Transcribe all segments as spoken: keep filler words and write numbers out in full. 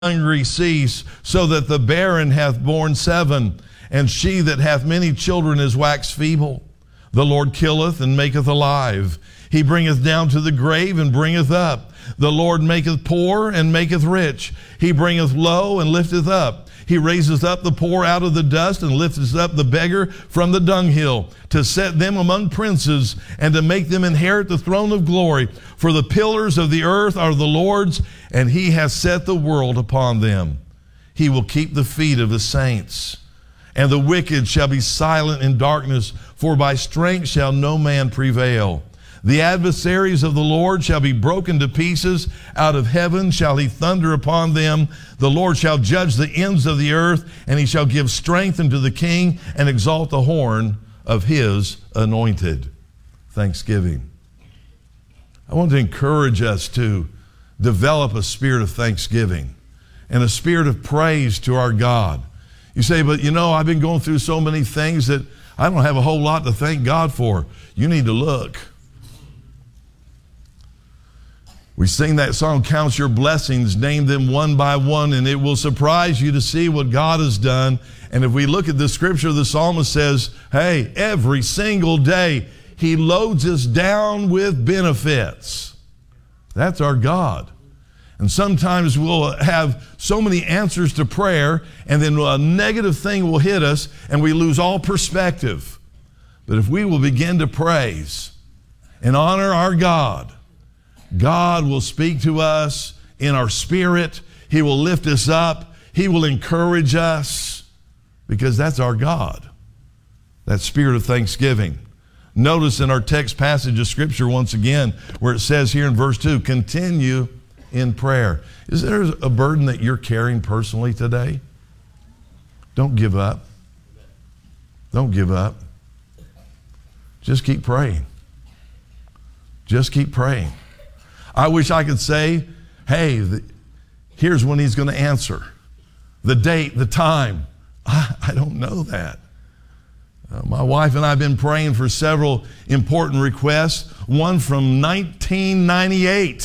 hungry cease, so that the barren hath borne seven, and she that hath many children is waxed feeble. The Lord killeth and maketh alive. He bringeth down to the grave and bringeth up. The Lord maketh poor and maketh rich. He bringeth low and lifteth up. He raiseth up the poor out of the dust and lifteth up the beggar from the dunghill, to set them among princes and to make them inherit the throne of glory. For the pillars of the earth are the Lord's, and he hath set the world upon them. He will keep the feet of the saints, and the wicked shall be silent in darkness, for by strength shall no man prevail. The adversaries of the Lord shall be broken to pieces. Out of heaven shall he thunder upon them. The Lord shall judge the ends of the earth, and he shall give strength unto the king and exalt the horn of his anointed. Thanksgiving. I want to encourage us to develop a spirit of thanksgiving and a spirit of praise to our God. You say, but you know, I've been going through so many things that I don't have a whole lot to thank God for. You need to look. We sing that song, Count Your Blessings, name them one by one, and it will surprise you to see what God has done. And if we look at the scripture, the psalmist says, hey, every single day he loads us down with benefits. That's our God. And sometimes we'll have so many answers to prayer, and then a negative thing will hit us, and we lose all perspective. But if we will begin to praise and honor our God, God will speak to us in our spirit. He will lift us up. He will encourage us, because that's our God, that spirit of thanksgiving. Notice in our text passage of Scripture once again, where it says here in verse two, continue in prayer. Is there a burden that you're carrying personally today? Don't give up. Don't give up. Just keep praying. Just keep praying. I wish I could say, hey, the, here's when he's going to answer. The date, the time. I, I don't know that. Uh, my wife and I have been praying for several important requests. One from nineteen ninety-eight.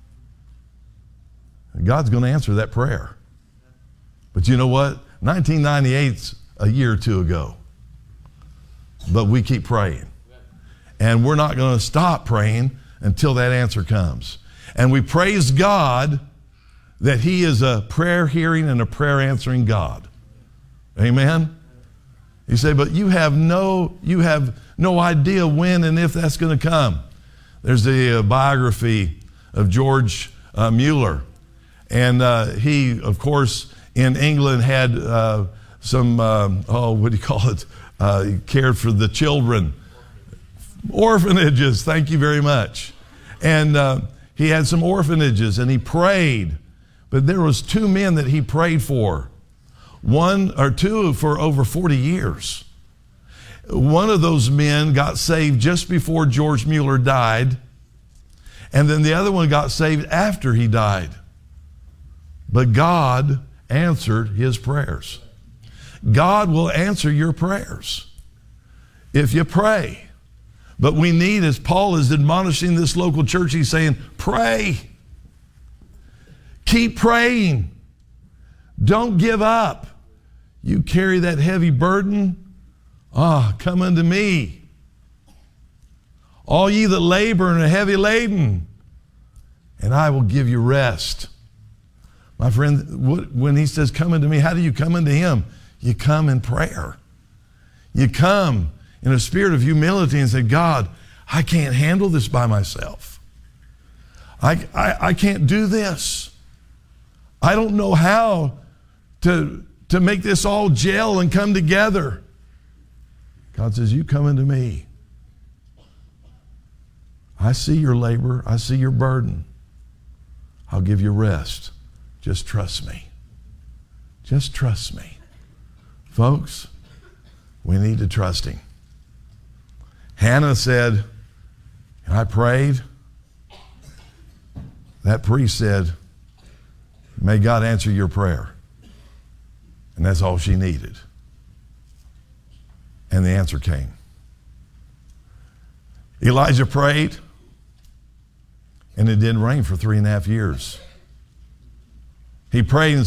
God's going to answer that prayer. But you know what? nineteen ninety-eight's a year or two ago. But we keep praying. And we're not going to stop praying until that answer comes. And we praise God that he is a prayer hearing and a prayer answering God. Amen? You say, but you have no, you have no idea when and if that's going to come. There's a, a biography of George uh, Mueller. And uh, he, of course, in England had uh, some, um, oh, what do you call it? Uh, he cared for the children. Orphanages, thank you very much. And uh, he had some orphanages, and he prayed. But there was two men that he prayed for. One or two for over forty years. One of those men got saved just before George Mueller died, and then the other one got saved after he died. But God answered his prayers. God will answer your prayers if you pray. But we need, as Paul is admonishing this local church, he's saying, pray. Keep praying. Don't give up. You carry that heavy burden. Ah, come unto me. All ye that labor and are heavy laden, and I will give you rest. My friend, when he says, come unto me, how do you come unto him? You come in prayer. You come in a spirit of humility and say, God, I can't handle this by myself. I, I, I can't do this. I don't know how to, to make this all gel and come together. God says, you come unto me. I see your labor. I see your burden. I'll give you rest. Just trust me. Just trust me. Folks, we need to trust him. Hannah said, and I prayed. That priest said, may God answer your prayer. And that's all she needed. And the answer came. Elijah prayed, and it didn't rain for three and a half years. He prayed and